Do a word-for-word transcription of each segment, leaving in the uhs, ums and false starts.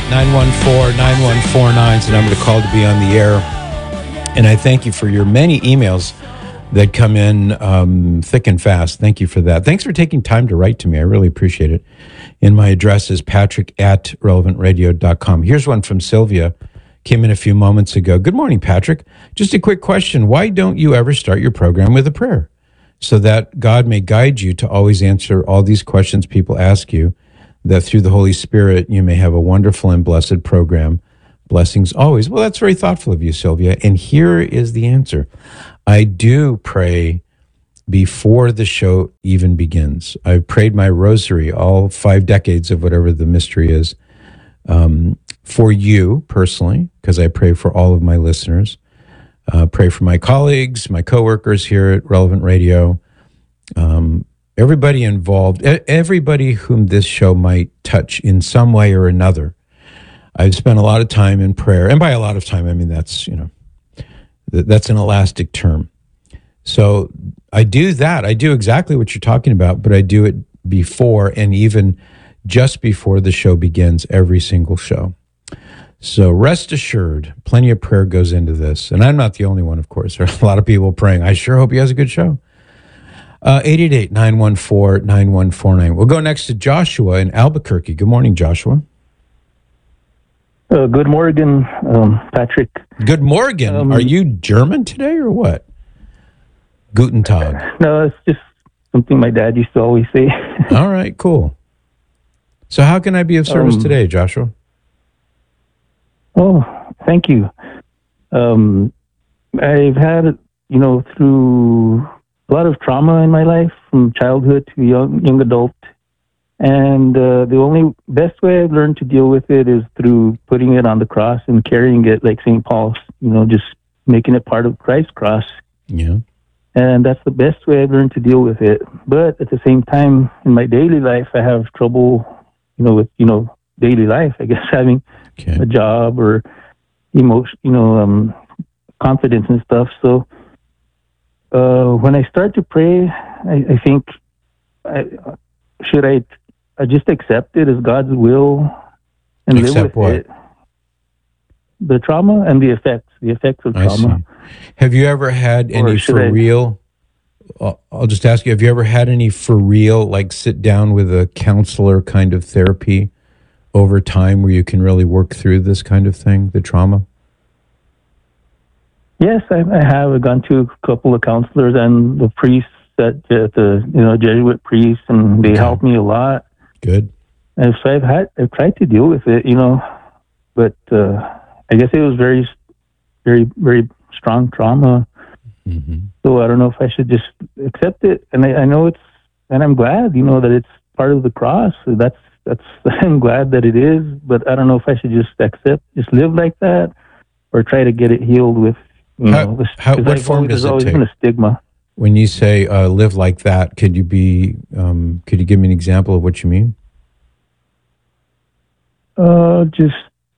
nine one four, nine one four nine is the number to call to be on the air. And I thank you for your many emails that come in um, thick and fast. Thank you for that. Thanks for taking time to write to me. I really appreciate it. And my address is patrick at relevant radio dot com. Here's one from Sylvia. Came in a few moments ago. Good morning, Patrick. Just a quick question. Why don't you ever start your program with a prayer so that God may guide you to always answer all these questions people ask you, that through the Holy Spirit you may have a wonderful and blessed program? Blessings always. Well, that's very thoughtful of you, Sylvia. And here is the answer. I do pray before the show even begins. I've prayed my rosary all five decades of whatever the mystery is, um, for you personally, because I pray for all of my listeners. Uh, pray for my colleagues, my coworkers here at Relevant Radio, um, everybody involved, everybody whom this show might touch in some way or another. I've spent a lot of time in prayer, and by a lot of time, I mean that's, you know, that's an elastic term. So I do that. I do exactly what you're talking about, but I do it before and even just before the show begins, every single show. So rest assured, plenty of prayer goes into this. And I'm not the only one, of course. There are a lot of people praying. I sure hope he has a good show. Uh, eight eight eight, nine one four, nine one four nine. We'll go next to Joshua in Albuquerque. Good morning, Joshua. Uh, good morning, um, Patrick. Good morning. Um, Are you German today or what? Guten Tag. No, it's just something my dad used to always say. All right, cool. So how can I be of service um, today, Joshua? Oh, thank you. Um, I've had, you know, through a lot of trauma in my life, from childhood to young young adult. And uh, the only best way I've learned to deal with it is through putting it on the cross and carrying it like Saint Paul, you know, just making it part of Christ's cross. Yeah. And that's the best way I've learned to deal with it. But at the same time, in my daily life, I have trouble, you know, with, you know, daily life, I guess, having okay. a job or emotion, you know, um, confidence and stuff. So uh, when I start to pray, I, I think, I, should I, I just accept it as God's will and accept live with what? it? The trauma and the effects, the effects of trauma. Have you ever had any for I, real, I'll just ask you, have you ever had any for real, like sit down with a counselor kind of therapy over time where you can really work through this kind of thing, the trauma? Yes, I, I have. I've gone to a couple of counselors and the priests at the, you know, Jesuit priests, and they okay. helped me a lot. Good. And so I've had, I've tried to deal with it, you know, but uh, I guess it was very, very, very strong trauma. Mm-hmm. So I don't know if I should just accept it. And I, I know it's, and I'm glad, you know, that it's part of the cross. So that's, that's, I'm glad that it is, but I don't know if I should just accept, just live like that, or try to get it healed with, you how, know, this, how, what always, form does there's always it take? been a stigma. When you say uh, live like that, could you be, um, could you give me an example of what you mean? Uh, just,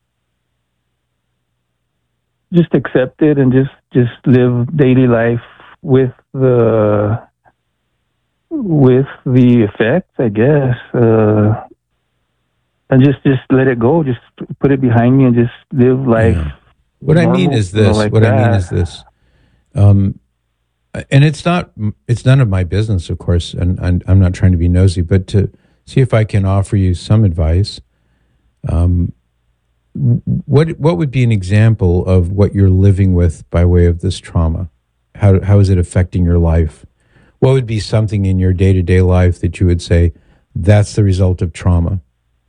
just accept it and just, just live daily life with the, with the effects, I guess. Uh, and just, just let it go. Just put it behind me and just live life. Yeah. What normal, I mean is this, you know, like what that. I mean is this, um, and it's not, it's none of my business, of course, and, and I'm not trying to be nosy, but to see if I can offer you some advice. Um, what what would be an example of what you're living with by way of this trauma? How how is it affecting your life? What would be something in your day-to-day life that you would say, that's the result of trauma?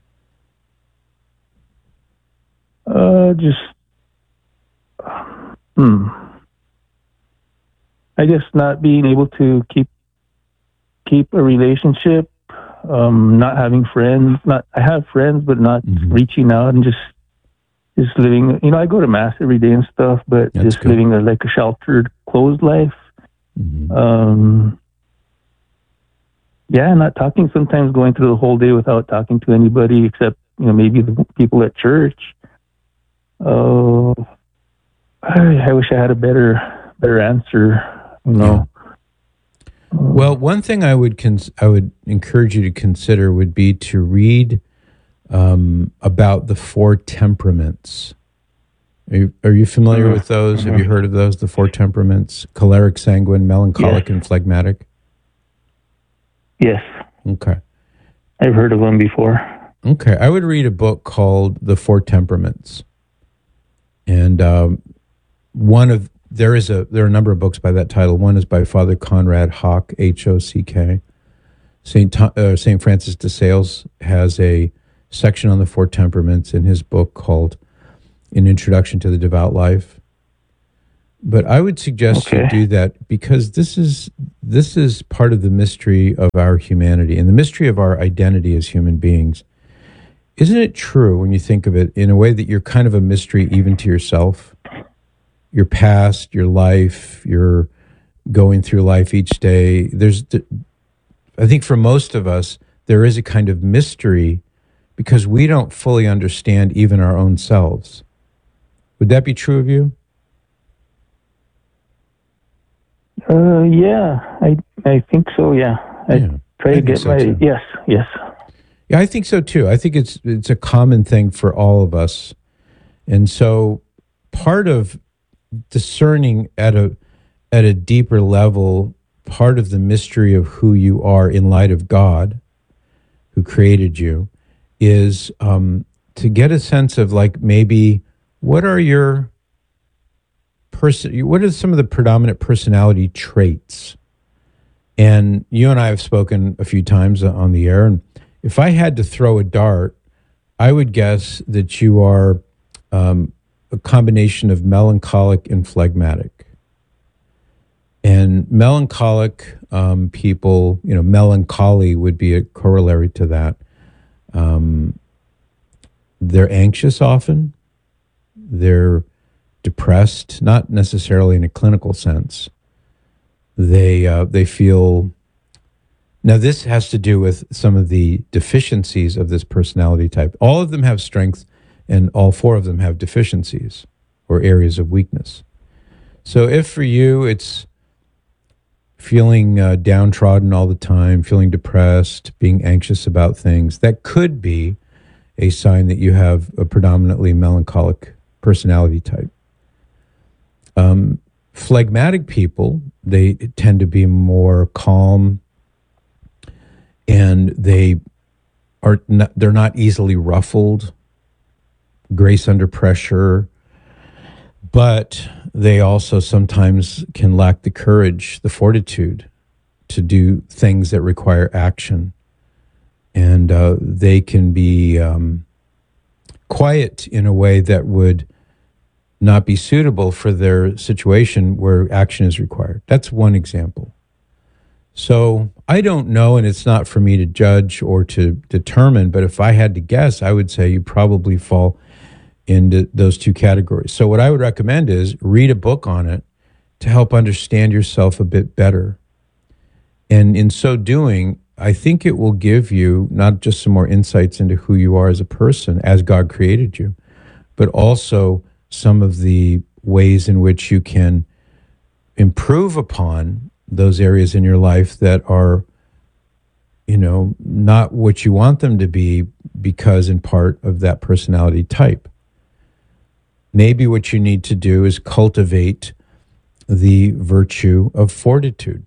Uh, just, hmm. I guess not being able to keep keep a relationship, um, not having friends. Not I have friends, but not mm-hmm. reaching out and just just living. You know, I go to mass every day and stuff, but That's just good. living a, like a sheltered, closed life. Mm-hmm. Um, yeah, not talking. Sometimes going through the whole day without talking to anybody except, you know, maybe the people at church. Oh, uh, I, I wish I had a better better answer. No. Yeah. Well, one thing I would cons- I would encourage you to consider would be to read um, about the four temperaments. Are you, are you familiar Mm-hmm. with those? Mm-hmm. Have you heard of those? The four temperaments: choleric, sanguine, melancholic, Yes. and phlegmatic. Yes. Okay. I've heard of them before. Okay. I would read a book called The Four Temperaments, and um, one of there is a there are a number of books by that title. One is by Father Conrad Hock, H O C K. Saint uh, Saint Francis de Sales has a section on the four temperaments in his book called An Introduction to the Devout Life. But I would suggest Okay. you do that because this is this is part of the mystery of our humanity and the mystery of our identity as human beings. Isn't it true when you think of it in a way that you're kind of a mystery even to yourself? Your past, your life, your going through life each day. There's, I think for most of us, there is a kind of mystery because we don't fully understand even our own selves. Would that be true of you? Uh, yeah, I I think so. Yeah, I Yeah, try I to think get so my too. yes, yes. Yeah, I think so too. I think it's it's a common thing for all of us. And so part of discerning at a at a deeper level, part of the mystery of who you are in light of God, who created you, is um, to get a sense of like maybe what are your person what are some of the predominant personality traits. And you and I have spoken a few times on the air, and if I had to throw a dart, I would guess that you are um, a combination of melancholic and phlegmatic. And melancholic um, people, you know, melancholy would be a corollary to that. Um, they're anxious often. They're depressed, not necessarily in a clinical sense. They uh, they feel. Now, this has to do with some of the deficiencies of this personality type. All of them have strengths, and all four of them have deficiencies or areas of weakness. So if for you it's feeling uh, downtrodden all the time, feeling depressed, being anxious about things, that could be a sign that you have a predominantly melancholic personality type. Um, phlegmatic people, they tend to be more calm, and they are not, they're not easily ruffled, grace under pressure, but they also sometimes can lack the courage, the fortitude to do things that require action. And uh, they can be um, quiet in a way that would not be suitable for their situation where action is required. That's one example. So I don't know, and it's not for me to judge or to determine, but if I had to guess, I would say you probably fall into those two categories. So what I would recommend is read a book on it to help understand yourself a bit better. And in so doing, I think it will give you not just some more insights into who you are as a person, as God created you, but also some of the ways in which you can improve upon those areas in your life that are, you know, not what you want them to be because in part of that personality type. Maybe what you need to do is cultivate the virtue of fortitude.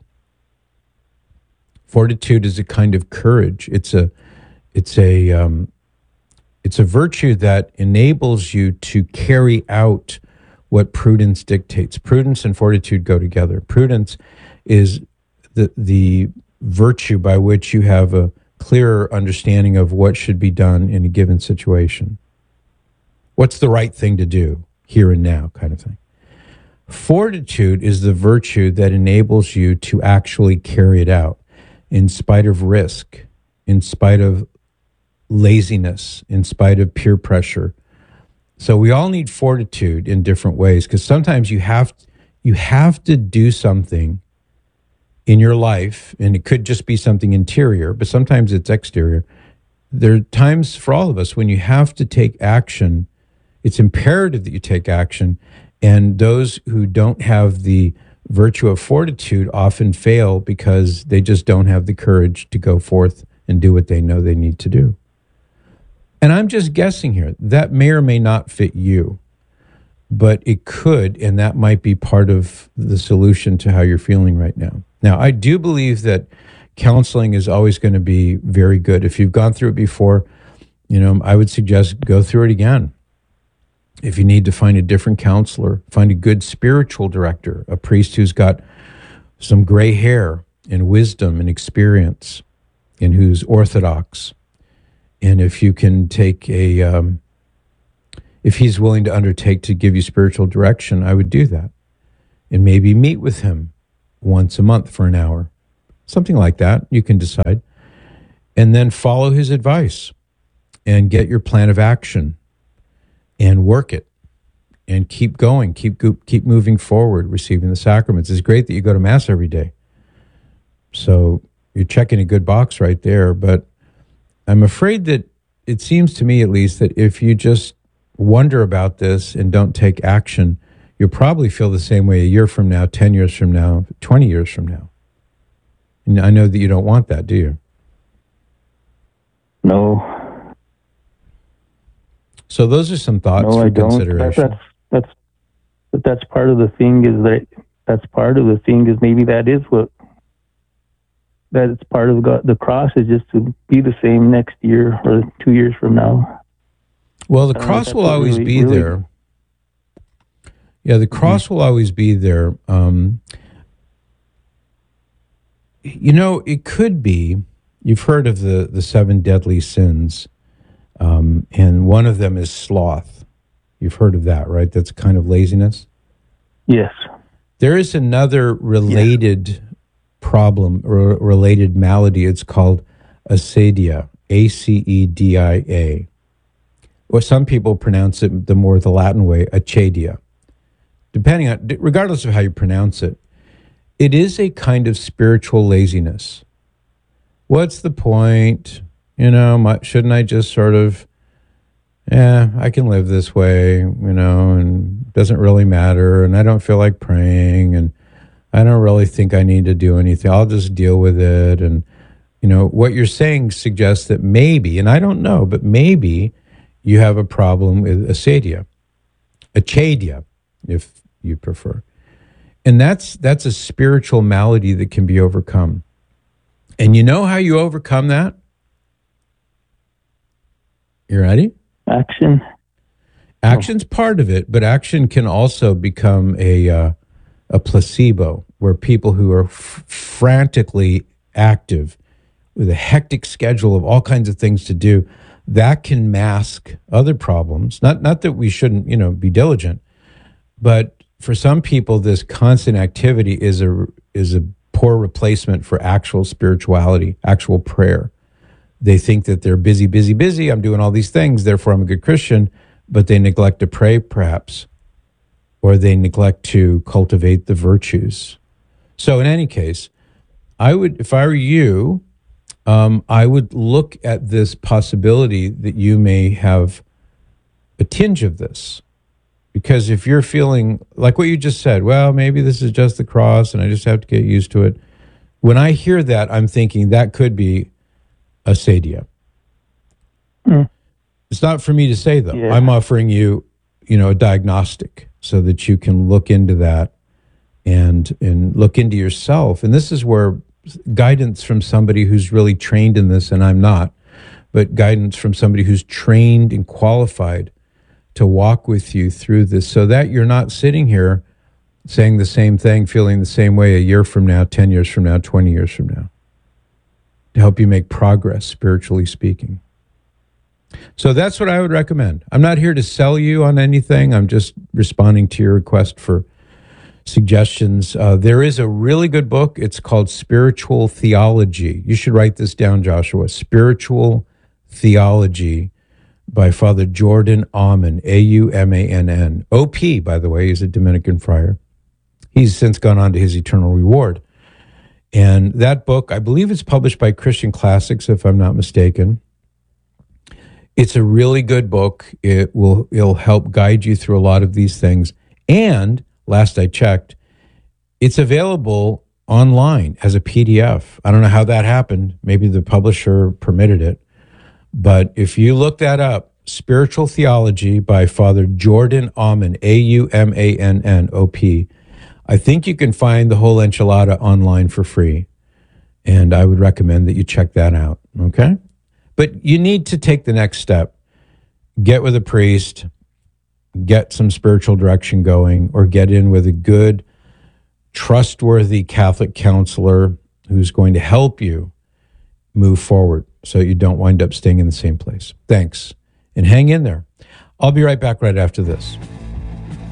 Fortitude is a kind of courage. It's a, it's a, um, it's a virtue that enables you to carry out what prudence dictates. Prudence and fortitude go together. Prudence is the the virtue by which you have a clearer understanding of what should be done in a given situation. What's the right thing to do here and now, kind of thing. Fortitude is the virtue that enables you to actually carry it out in spite of risk, in spite of laziness, in spite of peer pressure. So we all need fortitude in different ways, because sometimes you have you have to do something in your life, and it could just be something interior, but sometimes it's exterior. There are times for all of us when you have to take action. It's imperative that you take action, and those who don't have the virtue of fortitude often fail because they just don't have the courage to go forth and do what they know they need to do. And I'm just guessing here. That may or may not fit you, but it could, and that might be part of the solution to how you're feeling right now. Now, I do believe that counseling is always going to be very good. If you've gone through it before, you know, I would suggest go through it again. If you need to find a different counselor, find a good spiritual director, a priest who's got some gray hair and wisdom and experience and who's orthodox. And if you can take a, um, if he's willing to undertake to give you spiritual direction, I would do that. And maybe meet with him once a month for an hour, something like that. You can decide. And then follow his advice and get your plan of action and work it and keep going, keep keep moving forward, receiving the sacraments. It's great that you go to Mass every day. So you're checking a good box right there. But I'm afraid that it seems to me, at least, that if you just wonder about this and don't take action, you'll probably feel the same way a year from now, ten years from now, twenty years from now. And I know that you don't want that, do you? No. So those are some thoughts no, for I don't. consideration. That's, that's, but that's part of the thing is that, that's part of the thing is maybe that is what, that it's part of God, the cross is just to be the same next year or two years from now. Well, the cross will always really, be really, there. Yeah, the cross mm-hmm. will always be there. Um, you know, it could be, you've heard of the, the seven deadly sins, um, and one of them is sloth. You've heard of that, right? That's kind of laziness. Yes. There is another related yes. problem or related malady. It's called acedia, A C E D I A. Or some people pronounce it the more the Latin way, acedia. Depending on, regardless of how you pronounce it, it is a kind of spiritual laziness. What's the point? You know, my, shouldn't I just sort of, yeah, I can live this way, you know, and it doesn't really matter, and I don't feel like praying, and I don't really think I need to do anything. I'll just deal with it. And, you know, what you're saying suggests that maybe, and I don't know, but maybe you have a problem with acedia, acedia, if you prefer. And that's that's a spiritual malady that can be overcome. And you know how you overcome that? You ready? Action. Action's part of it, but action can also become a uh, a placebo, where people who are f- frantically active with a hectic schedule of all kinds of things to do, that can mask other problems. Not not that we shouldn't, you know, be diligent, but for some people, this constant activity is a is a poor replacement for actual spirituality, actual prayer. They think that they're busy, busy, busy. I'm doing all these things, therefore I'm a good Christian, but they neglect to pray, perhaps, or they neglect to cultivate the virtues. So in any case, I would, if I were you, um, I would look at this possibility that you may have a tinge of this. Because if you're feeling like what you just said, well, maybe this is just the cross and I just have to get used to it. When I hear that, I'm thinking that could be acedia. Mm. It's not for me to say, though. Yeah. I'm offering you, you know, a diagnostic so that you can look into that and and look into yourself. And this is where guidance from somebody who's really trained in this, and I'm not, but guidance from somebody who's trained and qualified to walk with you through this so that you're not sitting here saying the same thing, feeling the same way a year from now, ten years from now, twenty years from now, to help you make progress, spiritually speaking. So that's what I would recommend. I'm not here to sell you on anything. I'm just responding to your request for suggestions. Uh, there is a really good book. It's called Spiritual Theology. You should write this down, Joshua. Spiritual Theology by Father Jordan Aumann, A U M A N N. O P, by the way, he's a Dominican friar. He's since gone on to his eternal reward. And that book, I believe it's published by Christian Classics, if I'm not mistaken. It's a really good book. It will it'll help guide you through a lot of these things. And, last I checked, it's available online as a P D F. I don't know how that happened. Maybe the publisher permitted it. But if you look that up, Spiritual Theology by Father Jordan Aumann, A U M A N N O P, I think you can find the whole enchilada online for free. And I would recommend that you check that out, okay? But you need to take the next step. Get with a priest, get some spiritual direction going, or get in with a good, trustworthy Catholic counselor who's going to help you move forward so you don't wind up staying in the same place. Thanks. And hang in there. I'll be right back right after this.